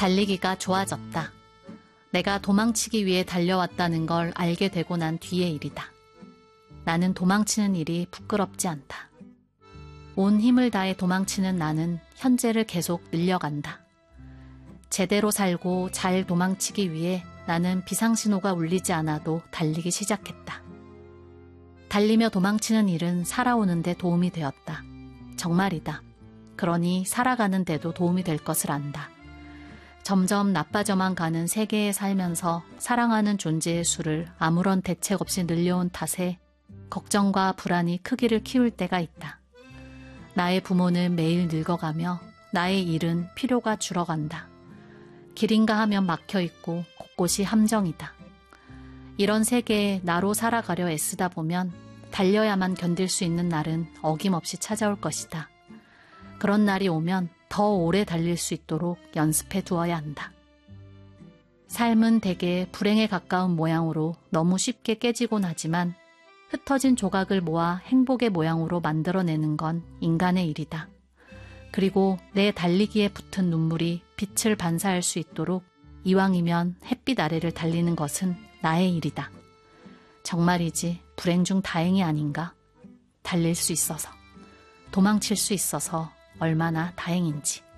달리기가 좋아졌다. 내가 도망치기 위해 달려왔다는 걸 알게 되고 난 뒤의 일이다. 나는 도망치는 일이 부끄럽지 않다. 온 힘을 다해 도망치는 나는 현재를 계속 늘려간다. 제대로 살고 잘 도망치기 위해 나는 비상신호가 울리지 않아도 달리기 시작했다. 달리며 도망치는 일은 살아오는 데 도움이 되었다. 정말이다. 그러니 살아가는 데도 도움이 될 것을 안다. 점점 나빠져만 가는 세계에 살면서 사랑하는 존재의 수를 아무런 대책 없이 늘려온 탓에 걱정과 불안이 크기를 키울 때가 있다. 나의 부모는 매일 늙어가며 나의 일은 필요가 줄어간다. 길인가 하면 막혀있고 곳곳이 함정이다. 이런 세계에 나로 살아가려 애쓰다 보면 달려야만 견딜 수 있는 날은 어김없이 찾아올 것이다. 그런 날이 오면 더 오래 달릴 수 있도록 연습해 두어야 한다. 삶은 대개 불행에 가까운 모양으로 너무 쉽게 깨지곤 하지만 흩어진 조각을 모아 행복의 모양으로 만들어내는 건 인간의 일이다. 그리고 내 달리기에 붙은 눈물이 빛을 반사할 수 있도록 이왕이면 햇빛 아래를 달리는 것은 나의 일이다. 정말이지 불행 중 다행이 아닌가? 달릴 수 있어서, 도망칠 수 있어서 얼마나 다행인지.